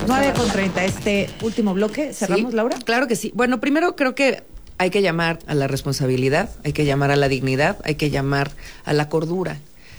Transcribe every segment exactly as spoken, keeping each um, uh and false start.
nueve con treinta, este último bloque, ¿cerramos, Sí, Laura? Claro que sí. Bueno, primero creo que hay que llamar a la responsabilidad, hay que llamar a la dignidad, hay que llamar a la cordura.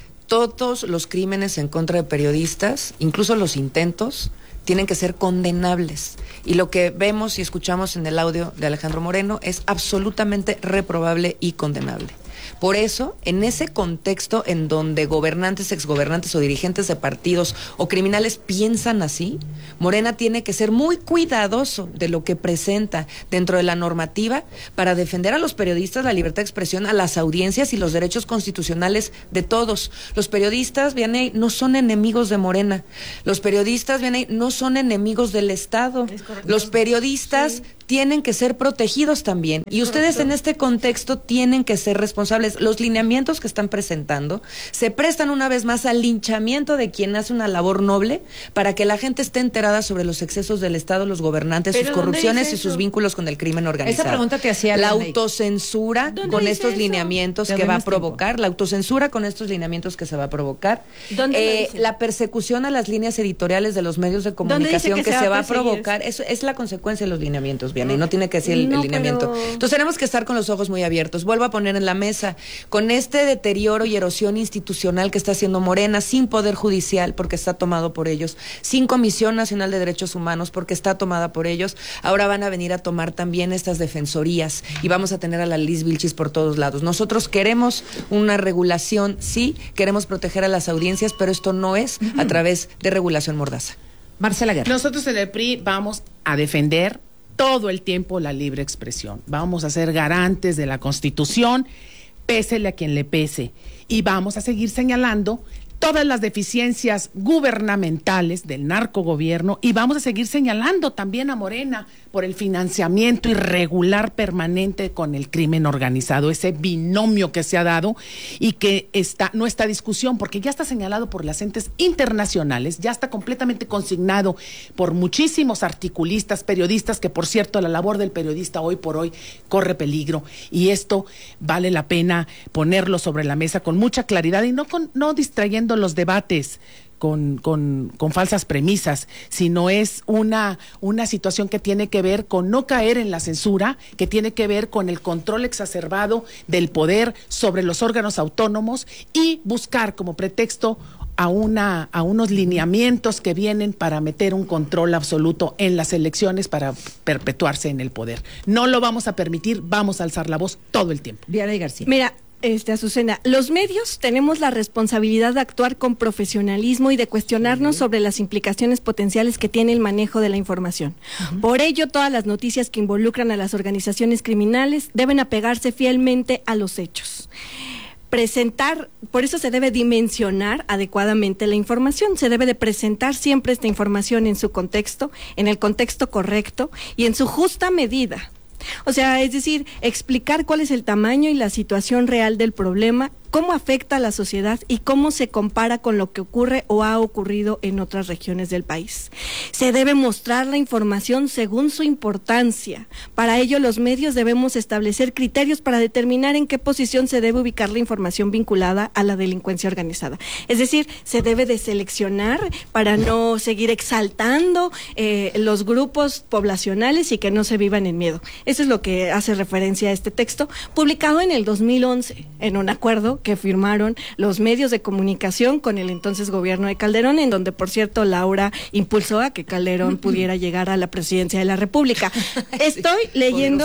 Todos los crímenes en contra de periodistas, incluso los intentos, tienen que ser condenables. Y lo que vemos y escuchamos en el audio de Alejandro Moreno es absolutamente reprobable y condenable. Por eso, en ese contexto en donde gobernantes, exgobernantes o dirigentes de partidos o criminales piensan así, Morena tiene que ser muy cuidadoso de lo que presenta dentro de la normativa para defender a los periodistas, la libertad de expresión, a las audiencias y los derechos constitucionales de todos. Los periodistas, Vianey, no son enemigos de Morena. Los periodistas, Vianey, no son enemigos del Estado. Los periodistas sí. tienen que ser protegidos también. Es y ustedes correcto. En este contexto tienen que ser responsables. Los lineamientos que están presentando se prestan una vez más al linchamiento de quien hace una labor noble para que la gente esté enterada sobre los excesos del Estado, los gobernantes, sus corrupciones y sus vínculos con el crimen organizado. Esa pregunta te hacía la autocensura con estos eso? lineamientos que va a provocar, tiempo? la autocensura con estos lineamientos que se va a provocar, eh, la persecución a las líneas editoriales de los medios de comunicación que, que se, se va a provocar, eso es la consecuencia de los lineamientos, bien, y no tiene que decir el, no, el lineamiento. Pero... Entonces tenemos que estar con los ojos muy abiertos. Vuelvo a poner en la mesa, con este deterioro y erosión institucional que está haciendo Morena, sin poder judicial porque está tomado por ellos, sin Comisión Nacional de Derechos Humanos porque está tomada por ellos, ahora van a venir a tomar también estas defensorías y vamos a tener a la Liz Vilchis por todos lados. Nosotros queremos una regulación, sí, queremos proteger a las audiencias, pero esto no es uh-huh. a través de regulación mordaza. Marcela Guerra. Nosotros en el P R I vamos a defender todo el tiempo la libre expresión. Vamos a ser garantes de la Constitución, pésele a quien le pese. Y vamos a seguir señalando todas las deficiencias gubernamentales del narcogobierno y vamos a seguir señalando también a Morena por el financiamiento irregular permanente con el crimen organizado, ese binomio que se ha dado y que está no está discusión porque ya está señalado por las entes internacionales, ya está completamente consignado por muchísimos articulistas, periodistas, que por cierto la labor del periodista hoy por hoy corre peligro y esto vale la pena ponerlo sobre la mesa con mucha claridad y no con, no distrayendo los debates con, con, con falsas premisas, sino es una, una situación que tiene que ver con no caer en la censura, que tiene que ver con el control exacerbado del poder sobre los órganos autónomos y buscar como pretexto a una a unos lineamientos que vienen para meter un control absoluto en las elecciones para perpetuarse en el poder. No lo vamos a permitir, vamos a alzar la voz todo el tiempo. Vianey García. Mira, Este, Azucena, los medios tenemos la responsabilidad de actuar con profesionalismo y de cuestionarnos sobre las implicaciones potenciales que tiene el manejo de la información. Uh-huh. Por ello, todas las noticias que involucran a las organizaciones criminales deben apegarse fielmente a los hechos. Presentar, por eso se debe dimensionar adecuadamente la información, se debe de presentar siempre esta información en su contexto, en el contexto correcto y en su justa medida. O sea, es decir, explicar cuál es el tamaño y la situación real del problema, cómo afecta a la sociedad y cómo se compara con lo que ocurre o ha ocurrido en otras regiones del país. Se debe mostrar la información según su importancia. Para ello, los medios debemos establecer criterios para determinar en qué posición se debe ubicar la información vinculada a la delincuencia organizada. Es decir, se debe de seleccionar para no seguir exaltando eh, los grupos poblacionales y que no se vivan en miedo. Eso es lo que hace referencia a este texto, publicado en el dos mil once, en un acuerdo que firmaron los medios de comunicación con el entonces gobierno de Calderón, en donde, por cierto, Laura impulsó a que Calderón pudiera llegar a la presidencia de la República. Estoy leyendo,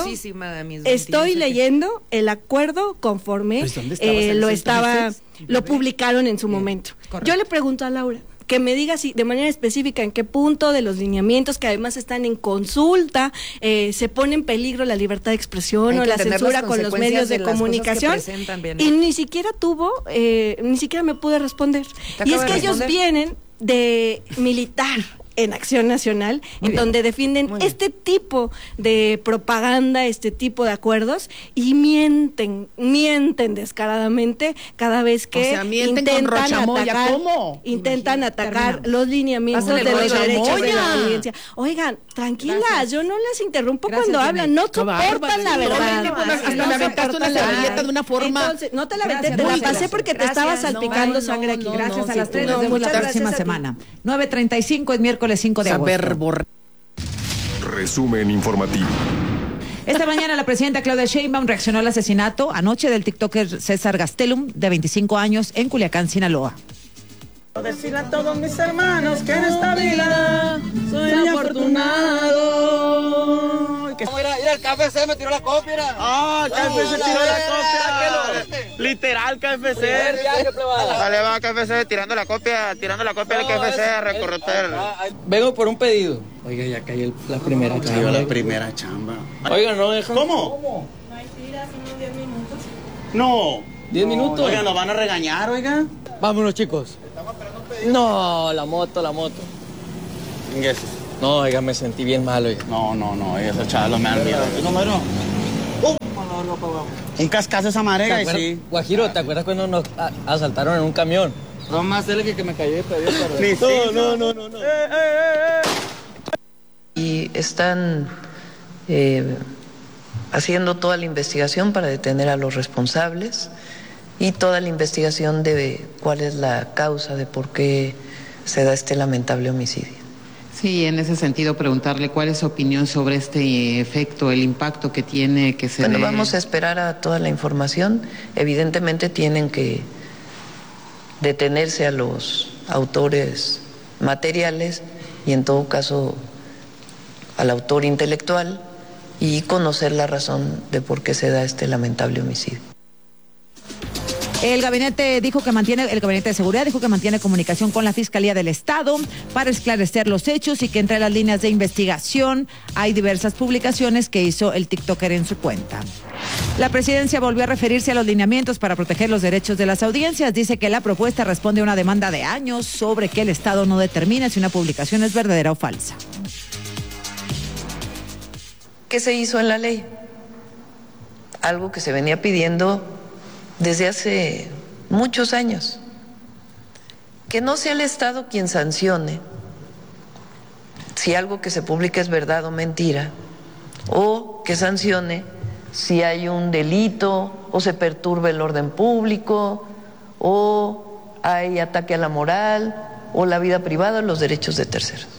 estoy leyendo el acuerdo conforme pues, eh, lo estaba, lo publicaron en su Bien. momento. Correcto. Yo le pregunto a Laura, que me diga si de manera específica en qué punto de los lineamientos que además están en consulta eh, se pone en peligro la libertad de expresión o la censura con los medios de, de comunicación y ni siquiera tuvo, eh, ni siquiera me pude responder. Y es que ellos vienen de militar en Acción Nacional, Muy en bien. donde defienden este tipo de propaganda, este tipo de acuerdos, y mienten, mienten descaradamente cada vez que o sea, mienten intentan con Rochamoya. atacar, ¿Cómo? intentan Imagínate, atacar terminamos. los lineamientos Pásale de los derechos Rochamoya. de la audiencia. Oigan, tranquilas, Gracias. yo no les interrumpo Gracias, cuando Janet. hablan, no Qué soportan bárbaro, la verdad. no, hasta No me aventaste una servilleta de una forma. Entonces, no te la aventé, Gracias, te la muchas pasé porque gracias. te estaba Gracias, salpicando no, sangre no, aquí. no, Gracias no, a las sí, tres, no, nos vemos la muchas próxima gracias a ti. semana. nueve treinta y cinco es miércoles. miércoles cinco de agosto. Resumen informativo. Esta mañana la presidenta Claudia Sheinbaum reaccionó al asesinato anoche del tiktoker César Gastelum, de veinticinco años, en Culiacán, Sinaloa. Decirle a todos mis hermanos que en esta vida soy afortunado. Que... Mira, mira, el K F C me tiró la copia. Mira. Ah, el K F C tiró la copia. Literal, K F C. Dale, va K F C tirando la copia, tirando la copia del K F C a recorrer. Vengo por un pedido. Oiga, ya cayó la primera chamba. La primera chamba. Oiga, no dejan. ¿Cómo? ¿Cómo? No hay tiras, unos diez minutos. No. ¿Diez minutos? Oiga, nos van a regañar, oiga. Vámonos, chicos. Estamos esperando un pedido. No, la moto, la moto. Ingueso. No, oiga, me sentí bien mal, oiga. No, no, no, esos chavos me han miedo. ¿Qué número? Un cascazo esa marega y sí. Guajiro, ¿te acuerdas cuando nos asaltaron en un camión? No más que, que me cayó de pedido. No, no, no, no, no. Eh, eh, eh. Y están eh, haciendo toda la investigación para detener a los responsables y toda la investigación de cuál es la causa de por qué se da este lamentable homicidio. Sí, en ese sentido preguntarle cuál es su opinión sobre este efecto, el impacto que tiene que se Bueno, dé... vamos a esperar a toda la información. Evidentemente tienen que detenerse a los autores materiales y en todo caso al autor intelectual y conocer la razón de por qué se da este lamentable homicidio. El gabinete dijo que mantiene, el gabinete de seguridad dijo que mantiene comunicación con la Fiscalía del Estado para esclarecer los hechos y que entre las líneas de investigación hay diversas publicaciones que hizo el TikToker en su cuenta. La presidencia volvió a referirse a los lineamientos para proteger los derechos de las audiencias. Dice que la propuesta responde a una demanda de años sobre que el Estado no determine si una publicación es verdadera o falsa. ¿Qué se hizo en la ley? Algo que se venía pidiendo desde hace muchos años, que no sea el Estado quien sancione si algo que se publica es verdad o mentira, o que sancione si hay un delito o se perturba el orden público o hay ataque a la moral o la vida privada o los derechos de terceros.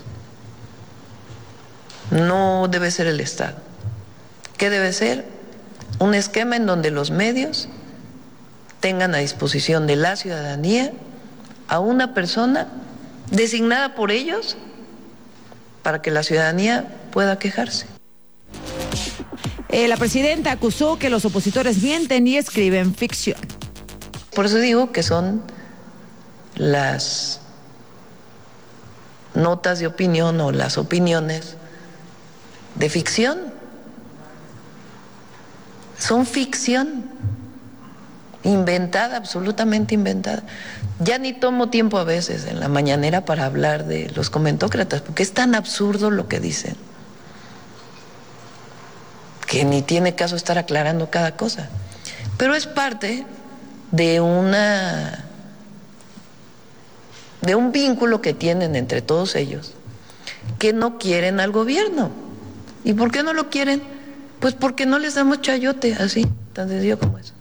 No debe ser el Estado. ¿Qué debe ser? Un esquema en donde los medios tengan a disposición de la ciudadanía a una persona designada por ellos para que la ciudadanía pueda quejarse. Eh, la presidenta acusó que los opositores mienten y escriben ficción. Por eso digo que son las notas de opinión o las opiniones de ficción. Son ficción. Inventada, absolutamente inventada. Ya ni tomo tiempo a veces en la mañanera para hablar de los comentócratas, porque es tan absurdo lo que dicen, que ni tiene caso estar aclarando cada cosa. Pero es parte de una de un vínculo que tienen entre todos ellos, que no quieren al gobierno. ¿Y por qué no lo quieren? Pues porque no les damos chayote, así, tan sencillo como eso.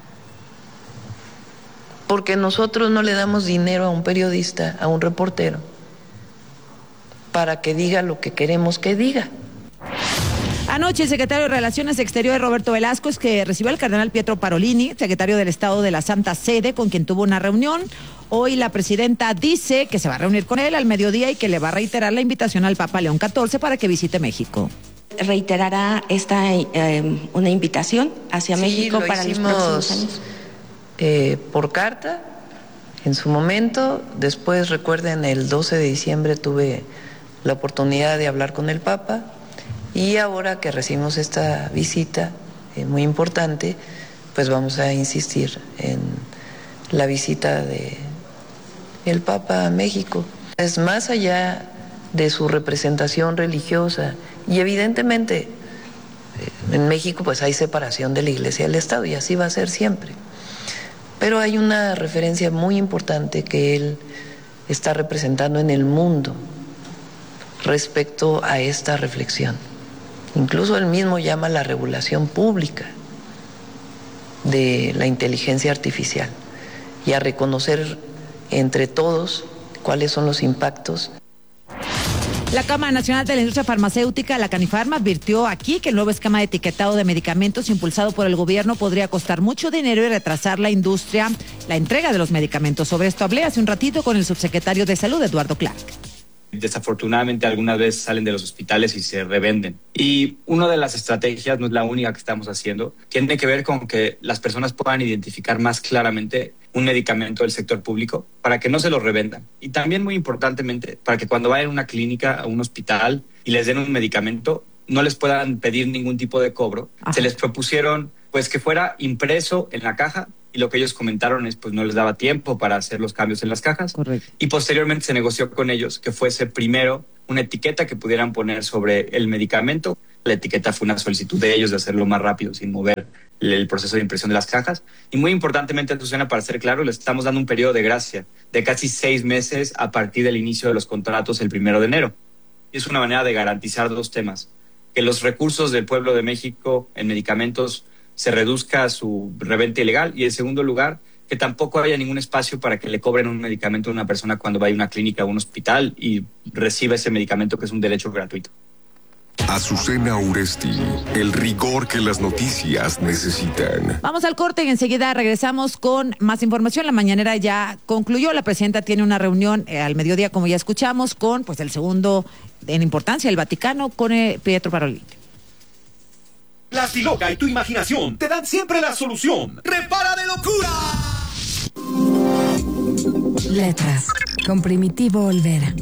Porque nosotros no le damos dinero a un periodista, a un reportero, para que diga lo que queremos que diga. Anoche el secretario de Relaciones Exteriores, Roberto Velasco, que recibió al cardenal Pietro Parolini, secretario del Estado de la Santa Sede, con quien tuvo una reunión. Hoy la presidenta dice que se va a reunir con él al mediodía y que le va a reiterar la invitación al Papa León catorce para que visite México. ¿Reiterará esta eh, una invitación hacia sí, México lo para hicimos, los próximos años? Eh, por carta, en su momento. Después, recuerden, el doce de diciembre tuve la oportunidad de hablar con el Papa y ahora que recibimos esta visita eh, muy importante, pues vamos a insistir en la visita de el Papa a México. Es más allá de su representación religiosa y evidentemente eh, en México pues hay separación de la Iglesia y del Estado y así va a ser siempre. Pero hay una referencia muy importante que él está representando en el mundo respecto a esta reflexión. Incluso él mismo llama la regulación pública de la inteligencia artificial y a reconocer entre todos cuáles son los impactos. La Cámara Nacional de la Industria Farmacéutica, la Canifarma, advirtió aquí que el nuevo esquema de etiquetado de medicamentos impulsado por el gobierno podría costar mucho dinero y retrasar la industria, la entrega de los medicamentos. Sobre esto hablé hace un ratito con el subsecretario de Salud, Eduardo Clark. Desafortunadamente algunas veces salen de los hospitales y se revenden. Y una de las estrategias, no es la única que estamos haciendo, tiene que ver con que las personas puedan identificar más claramente un medicamento del sector público para que no se lo revendan. Y también, muy importantemente, para que cuando vayan a una clínica, a un hospital y les den un medicamento, no les puedan pedir ningún tipo de cobro. Ajá. Se les propusieron pues que fuera impreso en la caja, y lo que ellos comentaron es pues no les daba tiempo para hacer los cambios en las cajas. Correcto. Y posteriormente se negoció con ellos que fuese primero una etiqueta que pudieran poner sobre el medicamento. La etiqueta fue una solicitud de ellos de hacerlo más rápido sin mover el proceso de impresión de las cajas. Y muy importantemente, Susana, para ser claro, les estamos dando un periodo de gracia de casi seis meses a partir del inicio de los contratos el primero de enero. Y es una manera de garantizar dos temas: que los recursos del pueblo de México en medicamentos se reduzca su reventa ilegal, y en segundo lugar, que tampoco haya ningún espacio para que le cobren un medicamento a una persona cuando vaya a una clínica o un hospital y reciba ese medicamento, que es un derecho gratuito. Azucena Uresti, el rigor que las noticias necesitan. Vamos al corte y enseguida regresamos con más información. La mañanera ya concluyó. La presidenta tiene una reunión eh, al mediodía, como ya escuchamos, con pues el segundo en importancia, el Vaticano, con eh, Pietro Parolin. La Stiloca y tu imaginación te dan siempre la solución. ¡Repara de locura! Letras, con Primitivo Olvera.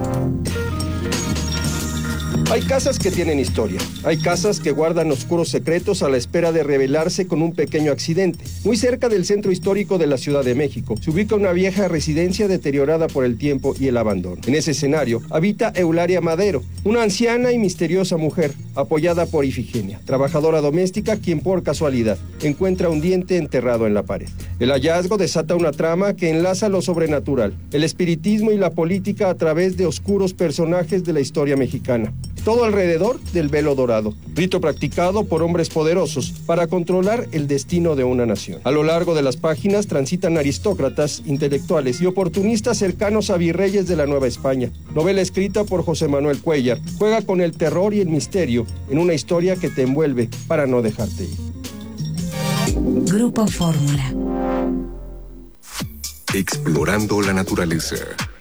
Hay casas que tienen historia. Hay casas que guardan oscuros secretos a la espera de revelarse con un pequeño accidente. Muy cerca del centro histórico de la Ciudad de México se ubica una vieja residencia deteriorada por el tiempo y el abandono. En ese escenario habita Eulalia Madero, una anciana y misteriosa mujer, apoyada por Ifigenia, trabajadora doméstica, quien por casualidad encuentra un diente enterrado en la pared. El hallazgo desata una trama que enlaza lo sobrenatural, el espiritismo y la política a través de oscuros personajes de la historia mexicana. Todo alrededor del velo dorado, rito practicado por hombres poderosos para controlar el destino de una nación. A lo largo de las páginas transitan aristócratas, intelectuales y oportunistas cercanos a virreyes de la Nueva España. Novela escrita por José Manuel Cuellar, juega con el terror y el misterio en una historia que te envuelve para no dejarte ir. Grupo Fórmula. Explorando la naturaleza.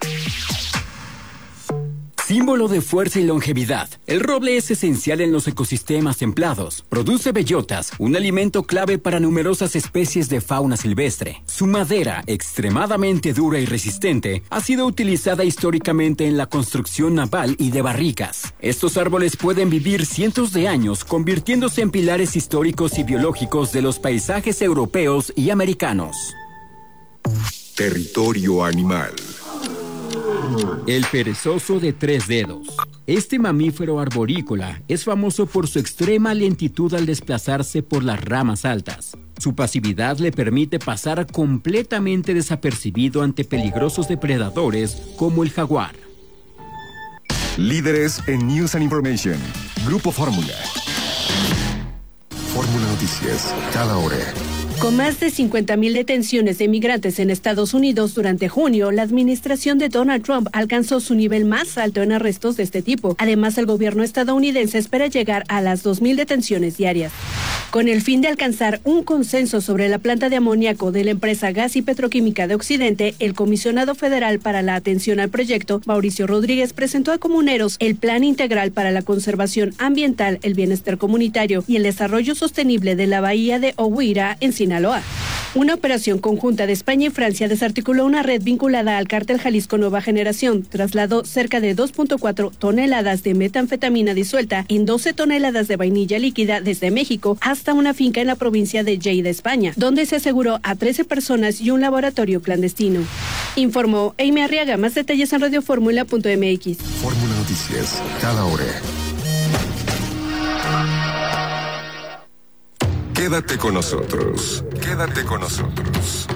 Símbolo de fuerza y longevidad, el roble es esencial en los ecosistemas templados. Produce bellotas, un alimento clave para numerosas especies de fauna silvestre. Su madera, extremadamente dura y resistente, ha sido utilizada históricamente en la construcción naval y de barricas. Estos árboles pueden vivir cientos de años, convirtiéndose en pilares históricos y biológicos de los paisajes europeos y americanos. Territorio animal. El perezoso de tres dedos. Este mamífero arborícola es famoso por su extrema lentitud al desplazarse por las ramas altas. Su pasividad le permite pasar completamente desapercibido ante peligrosos depredadores como el jaguar. Líderes en News and Information. Grupo Fórmula. Fórmula Noticias, cada hora. Con más de cincuenta mil detenciones de migrantes en Estados Unidos durante junio, la administración de Donald Trump alcanzó su nivel más alto en arrestos de este tipo. Además, el gobierno estadounidense espera llegar a las dos mil detenciones diarias. Con el fin de alcanzar un consenso sobre la planta de amoníaco de la empresa Gas y Petroquímica de Occidente, el comisionado federal para la atención al proyecto, Mauricio Rodríguez, presentó a comuneros el Plan Integral para la Conservación Ambiental, el Bienestar Comunitario y el Desarrollo Sostenible de la Bahía de Oguira en Sinaloa. Una operación conjunta de España y Francia desarticuló una red vinculada al cártel Jalisco Nueva Generación, trasladó cerca de dos punto cuatro toneladas de metanfetamina disuelta en doce toneladas de vainilla líquida desde México hasta una finca en la provincia de Lleida, España, donde se aseguró a trece personas y un laboratorio clandestino. Informó Amy Arriaga. Más detalles en radioformula punto m x. Fórmula Noticias, cada hora. Quédate con nosotros. Quédate con nosotros.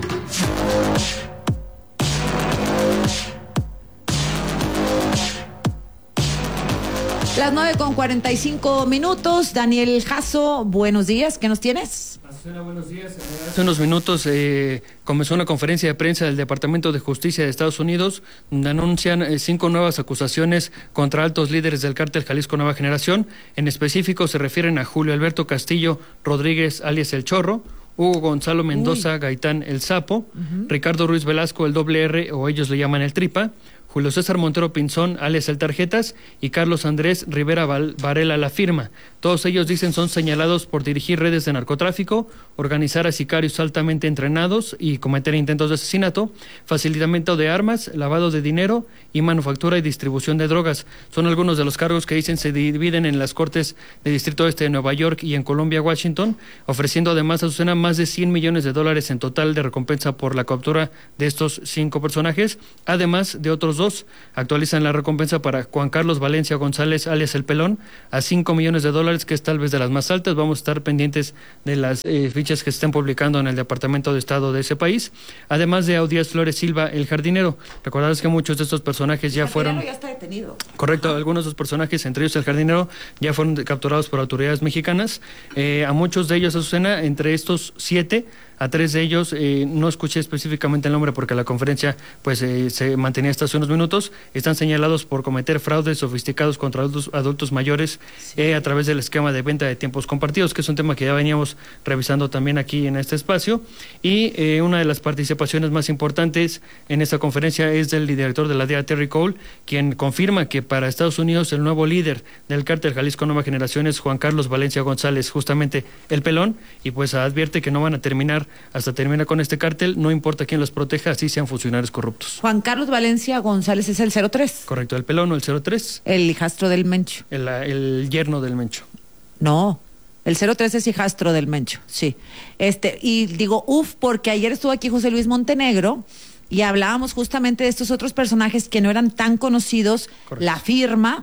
Las nueve con cuarenta y cinco minutos. Daniel Jasso, buenos días. ¿Qué nos tienes? Azucena, buenos días. Hace unos minutos eh, comenzó una conferencia de prensa del Departamento de Justicia de Estados Unidos, donde anuncian eh, cinco nuevas acusaciones contra altos líderes del cártel Jalisco Nueva Generación. En específico se refieren a Julio Alberto Castillo Rodríguez, alias El Chorro, Hugo Gonzalo Mendoza Uy. Gaitán El Sapo, uh-huh. Ricardo Ruiz Velasco el Doble R, o ellos le llaman El Tripa, Julio César Montero Pinzón, alias El Tarjetas, y Carlos Andrés Rivera Val- Varela La Firma. Todos ellos, dicen, son señalados por dirigir redes de narcotráfico, organizar a sicarios altamente entrenados y cometer intentos de asesinato, facilitamiento de armas, lavado de dinero y manufactura y distribución de drogas. Son algunos de los cargos que, dicen, se dividen en las Cortes del Distrito Este de Nueva York y en Columbia, Washington, ofreciendo además a Azucena más de cien millones de dólares en total de recompensa por la captura de estos cinco personajes, además de otros dos. Actualizan la recompensa para Juan Carlos Valencia González, alias El Pelón, a cinco millones de dólares, que es tal vez de las más altas. Vamos a estar pendientes de las eh, fichas que se estén publicando en el Departamento de Estado de ese país. Además de Audías Flores Silva, el jardinero. Recordarás que muchos de estos personajes ya fueron... El jardinero ya está detenido. Correcto, algunos de los personajes, entre ellos el jardinero, ya fueron capturados por autoridades mexicanas. Eh, a muchos de ellos, Azucena, entre estos siete... A tres de ellos, eh, no escuché específicamente el nombre porque la conferencia pues eh, se mantenía hasta hace unos minutos, están señalados por cometer fraudes sofisticados contra adultos, adultos mayores sí. eh, a través del esquema de venta de tiempos compartidos, que es un tema que ya veníamos revisando también aquí en este espacio. Y eh, una de las participaciones más importantes en esta conferencia es del director de la D E A, Terry Cole, quien confirma que para Estados Unidos el nuevo líder del cártel Jalisco Nueva Generación es Juan Carlos Valencia González, justamente El Pelón, y pues advierte que no van a terminar hasta termina con este cártel, no importa quién los proteja, así sean funcionarios corruptos. Juan Carlos Valencia González es el cero tres. Correcto, El Pelón o el cero tres. El hijastro del Mencho. El, el yerno del Mencho. No, el cero tres es hijastro del Mencho, sí. Este, y digo, uff, porque ayer estuvo aquí José Luis Montenegro y hablábamos justamente de estos otros personajes que no eran tan conocidos. Correcto. La Firma,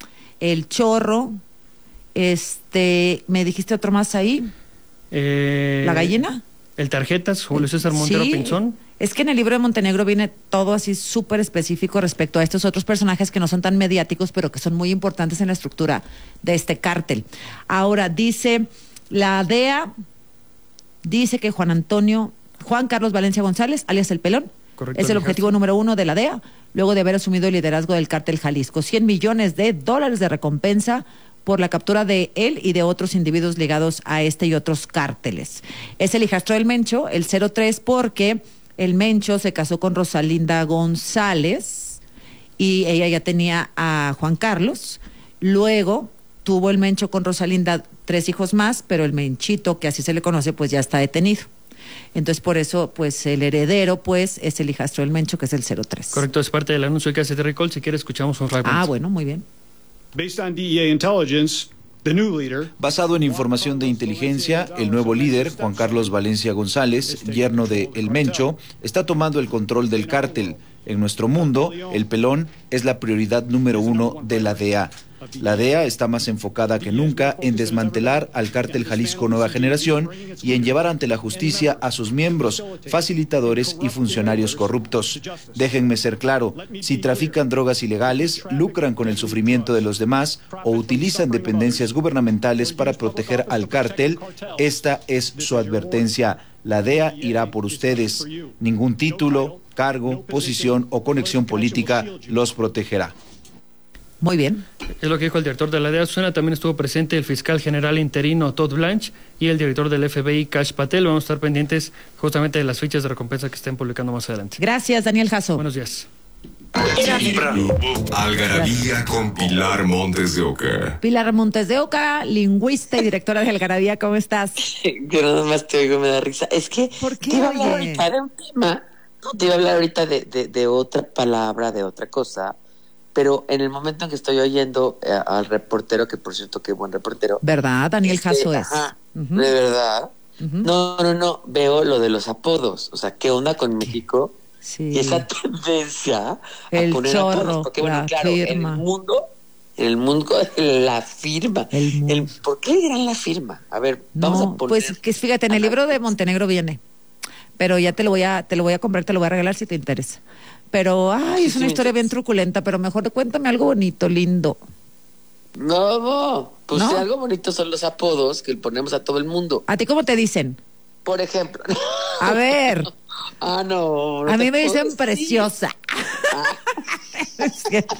El Chorro, este, ¿me dijiste otro más ahí? Eh... ¿La Gallina? El Tarjetas, Julio César Montero sí, Pinzón. Es que en el libro de Montenegro viene todo así súper específico respecto a estos otros personajes que no son tan mediáticos, pero que son muy importantes en la estructura de este cártel. Ahora, dice la D E A, dice que Juan Antonio, Juan Carlos Valencia González, alias El Pelón, correcto, es el objetivo número uno de la D E A, luego de haber asumido el liderazgo del cártel Jalisco. cien millones de dólares de recompensa por la captura de él y de otros individuos ligados a este y otros cárteles. Es el hijastro del Mencho, el cero tres, porque el Mencho se casó con Rosalinda González y ella ya tenía a Juan Carlos. Luego tuvo el Mencho con Rosalinda tres hijos más, pero el Menchito, que así se le conoce, pues ya está detenido. Entonces, por eso, pues, el heredero, pues, es el hijastro del Mencho, que es el cero tres. Correcto, es parte del anuncio que hace Terry Cole. Si quiere, escuchamos un fragmento. Ah, bueno, muy bien. Basado en información de inteligencia, el nuevo líder, Juan Carlos Valencia González, yerno de El Mencho, está tomando el control del cártel. En nuestro mundo, El Pelón es la prioridad número uno de la D E A. La D E A está más enfocada que nunca en desmantelar al cártel Jalisco Nueva Generación y en llevar ante la justicia a sus miembros, facilitadores y funcionarios corruptos. Déjenme ser claro, si trafican drogas ilegales, lucran con el sufrimiento de los demás o utilizan dependencias gubernamentales para proteger al cártel, esta es su advertencia. La D E A irá por ustedes. Ningún título, cargo, posición o conexión política los protegerá. Muy bien. Es lo que dijo el director de la D E A. Azucena, también estuvo presente el fiscal general interino Todd Blanche y el director del F B I, Kash Patel. Vamos a estar pendientes justamente de las fichas de recompensa que estén publicando más adelante. Gracias, Daniel Jasso. Buenos días. Algarabía con Pilar Montes de Oca. Pilar Montes de Oca, lingüista y directora de Algarabía, ¿cómo estás? Yo nada más te oigo, me da risa. Es que ¿por qué, te iba a hablar ahorita de un tema, no, te iba a hablar ahorita de, de, de otra palabra, de otra cosa, pero en el momento en que estoy oyendo eh, al reportero, que por cierto, qué buen reportero. ¿Verdad? Daniel este, Jasso es. Ajá, uh-huh. De verdad. Uh-huh. No, no, no, veo lo de los apodos, o sea, ¿qué onda con México? Sí. Y esa tendencia el a poner chorro, apodos, porque bueno, claro, firma. en el mundo, en el mundo la firma. El mundo. El, ¿Por qué dirán la firma? A ver, vamos no, a poner. Pues que fíjate, en el libro de Montenegro viene, pero ya te lo voy a, te lo voy a comprar, te lo voy a regalar si te interesa. Pero, ay, sí, es una sí, historia bien truculenta, pero mejor cuéntame algo bonito, lindo. No, no. Pues ¿No? si algo bonito son los apodos que le ponemos a todo el mundo. ¿A ti cómo te dicen? Por ejemplo. A ver. Ah, no. no a mí me dicen decir. preciosa. Ah. Es cierto.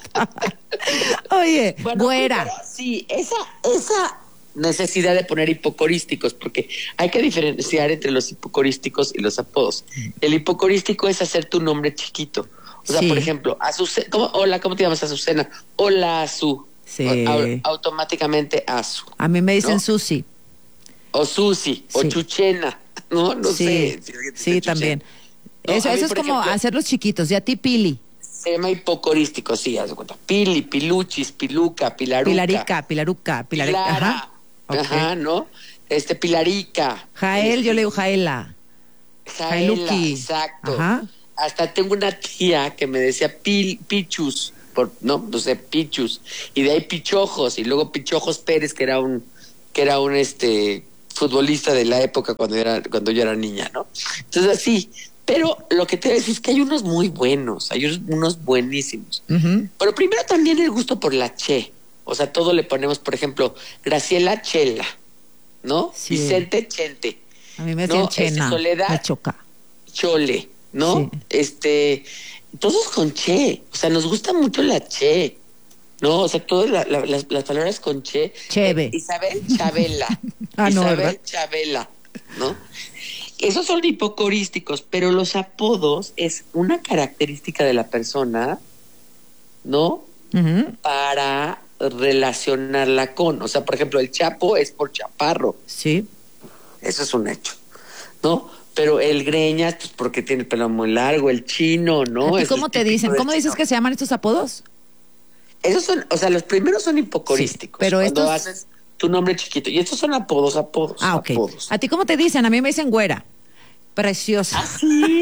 Oye, bueno, güera. Pero, sí, esa, esa necesidad de poner hipocorísticos, porque hay que diferenciar entre los hipocorísticos y los apodos. El hipocorístico es hacer tu nombre chiquito. O sea, sí. por ejemplo, Azucena, ¿cómo? Hola, ¿cómo te llamas, Azucena? Hola, Azu. Sí. O, automáticamente Azu. A mí me dicen ¿no? Susi. O Susi, sí. O Chuchena. No, no sí. sé. Sí, sí también. No, eso mí, eso es como ejemplo, hacerlos chiquitos. Y a ti, Pili. Se llama hipocorístico, sí, haz de cuenta. Pili, Piluchis, Piluca, Pilaruca. Pilarica, Pilaruca, Pilarica. Pilara, ajá. Okay. Ajá, ¿no? Este, Pilarica. Jael, este, yo le digo Jaela. Jaela, exacto. Ajá. Hasta tengo una tía que me decía Pil, Pichus, por, no, no sé, Pichus. Y de ahí Pichojos, y luego Pichojos Pérez, que era un, que era un este futbolista de la época cuando era, cuando yo era niña, ¿no? Entonces así. Pero lo que te voy a decir es que hay unos muy buenos, hay unos buenísimos. Uh-huh. Pero primero también el gusto por la che. O sea, todo le ponemos, por ejemplo, Graciela Chela, ¿no? Sí. Vicente Chente. A mí me decían ¿no? Chena, este, Soledad me choca. Chole, ¿no? Sí. Este, todos con che. O sea, nos gusta mucho la che, ¿no? O sea, todas la, la, las, las palabras con che. Cheve. Eh, Isabel Chabela. ah, no, Isabel ¿verdad? Chabela, ¿no? Esos son hipocorísticos, pero los apodos es una característica de la persona, ¿no? Uh-huh. Para relacionarla con, o sea, por ejemplo, el Chapo es por chaparro. Sí. Eso es un hecho, ¿no? Pero el Greñas, pues porque tiene el pelo muy largo, el Chino, ¿no? ¿Y cómo te dicen? ¿Cómo dices chino. que se llaman estos apodos? Esos son, o sea, los primeros son hipocorísticos. Sí, pero cuando estos... haces tu nombre chiquito. Y estos son apodos, apodos. Ah, ok. Apodos. ¿A ti cómo te dicen? A mí me dicen güera. Preciosa. ¿Ah, sí?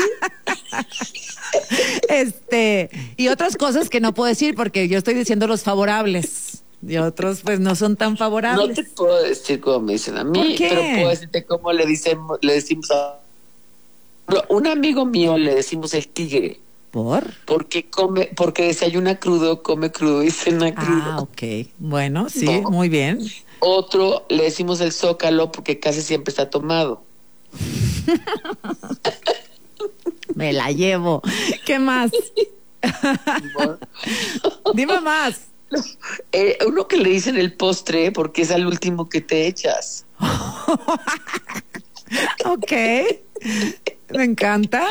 este, y otras cosas que no puedo decir porque yo estoy diciendo los favorables. Y otros, pues, no son tan favorables. No te puedo decir cómo me dicen a mí, pero puedo decirte cómo le, dicemos, le decimos a un amigo mío, le decimos el tigre. ¿Por? Porque come, porque desayuna crudo, come crudo y cena crudo. Ah, ok. Bueno, sí, ¿no? Muy bien. Otro le decimos el zócalo porque casi siempre está tomado. Me la llevo. ¿Qué más? Dime más. Eh, uno que le dicen el postre porque es al último que te echas. Ok. Me encanta.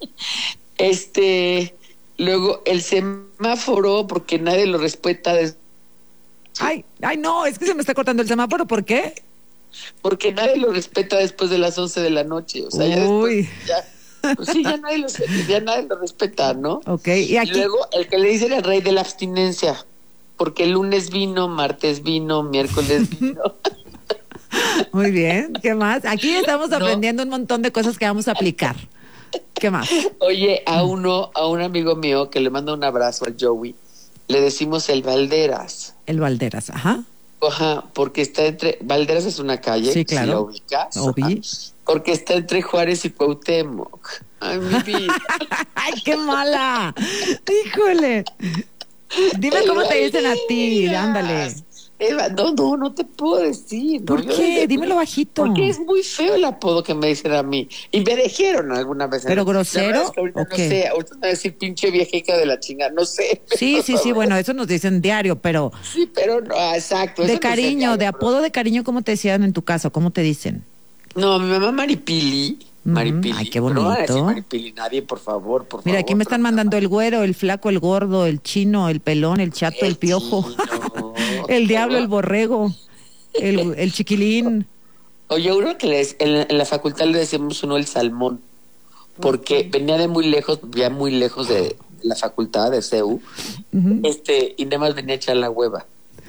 Este, luego el semáforo porque nadie lo respeta. Des- ay, ay, no, es que se me está cortando el semáforo. ¿Por qué? Porque nadie lo respeta después de las once de la noche. O sea, ya Uy. después, ya, pues sí, ya nadie, lo, ya nadie lo respeta, ¿no? Ok, y aquí. Y luego el que le dicen el rey de la abstinencia. Porque el lunes vino, martes vino, miércoles vino. Muy bien, ¿qué más? Aquí estamos aprendiendo no. un montón de cosas que vamos a aplicar. ¿Qué más? Oye, a uno, a un amigo mío que le manda un abrazo al Joey, le decimos el Valderas. El Valderas, ajá. Ajá, porque está entre, Valderas es una calle, sí, claro. Si la ubicas. Obvi. Porque está entre Juárez y Cuauhtémoc. Ay, mi vida. Ay, qué mala. Híjole. Dime cómo te dicen a ti, ándale. Eva, no, no, no te puedo decir. ¿Por no, qué? Yo, Dímelo bajito. Porque es muy feo el apodo que me dicen a mí. Y me dijeron alguna vez. ¿Pero grosero? Es que ahorita okay. no sé, ahorita me va a decir pinche viejica de la chinga, no sé. Sí, sí, sí, bueno, eso nos dicen diario, pero... Sí, pero no, exacto. De cariño, diario, de apodo pero... de cariño, ¿cómo te decían en tu casa? ¿Cómo te dicen? No, mi mamá Maripili. Maripili. Ay, qué bonito. No van a decir Maripili, nadie, por favor, por Mira, favor. aquí me están mandando el güero, el flaco, el gordo, el chino, el pelón, el chato, el, el piojo, el diablo, el borrego, el, el chiquilín. Oye, uno que les, en, la, en la facultad le decimos uno el salmón, porque okay. venía de muy lejos, vivía muy lejos de la facultad de C U, uh-huh. este, y nada más venía a echar la hueva.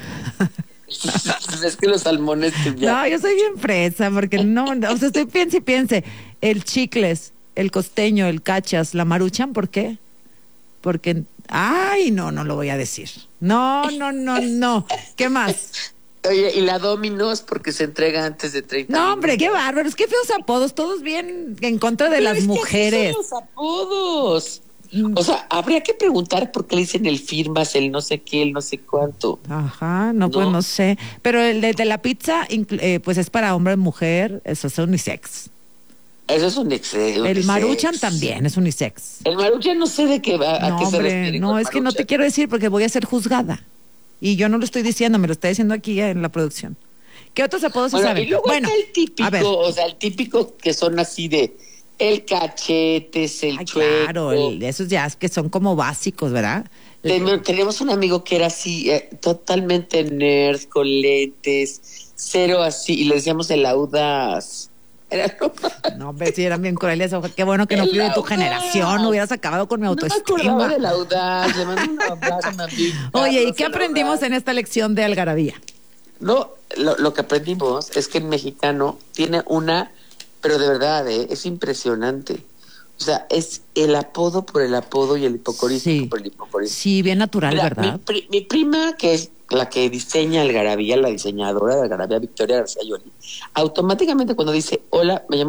Es que los salmones que ya... No, yo soy bien fresa, porque no, o sea, estoy piense y piense, el chicles, el costeño, el cachas, la maruchan, ¿por qué? Porque, ay, no, no lo voy a decir. No, no, no, no. ¿Qué más? Oye, y la Dominos porque se entrega antes de treinta No, minutos. hombre, qué bárbaros, qué feos apodos, todos bien en contra de Pero las es mujeres. Que son los apodos. O sea, habría que preguntar por qué le dicen el firmas, el no sé qué, el no sé cuánto. Ajá, no, pues no sé. Pero el de, de la pizza, eh, pues es para hombre y mujer, eso es unisex. Eso es unisex. El Maruchan también es unisex. El Maruchan no sé de qué va, a no, qué hombre, se refiere. No, es Maruchan. Que no te quiero decir porque voy a ser juzgada. Y yo no lo estoy diciendo, me lo está diciendo aquí en la producción. ¿Qué otros apodos bueno, se saben? Y luego bueno, está el típico, o sea, el típico que son así de el cachetes, el Ay, chueco. Claro, el, esos ya que son como básicos, ¿verdad? Ten, tenemos un amigo que era así, eh, totalmente nerd, con lentes, cero así, y le decíamos el audaz. Era no, hombre, sí, eran bien crueles. Qué bueno que no fui de tu generación, hubieras acabado con mi autoestima. No me acordaba del audaz, le mando un abrazo a mi amiga. Oye, ¿y qué aprendimos en esta lección de algarabía? No, lo, lo que aprendimos es que el mexicano tiene una... Pero de verdad, ¿eh? Es impresionante. O sea, es el apodo por el apodo y el hipocorístico sí. por el hipocorístico. Sí, bien natural, Mira, ¿verdad? Mi, pri, mi prima, que es la que diseña Algarabía, la diseñadora de Algarabía, Victoria García Yoli, automáticamente cuando dice, hola, me llamo